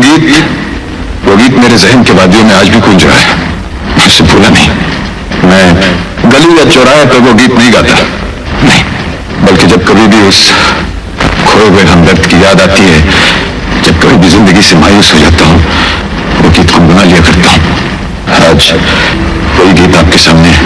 वो गीत मेरे जहन के वादियों में आज भी गूंज रहा है। मैं उसे भूला नहीं। मैं गली या चौराहे पर वो गीत नहीं गाता, नहीं, बल्कि जब कभी भी उस खोए हुए हमदर्द की याद आती है, जब कभी भी जिंदगी से मायूस हो जाता हूँ, वो गीत गुनगुना लिया करता हूँ। आज वही गीत आपके सामने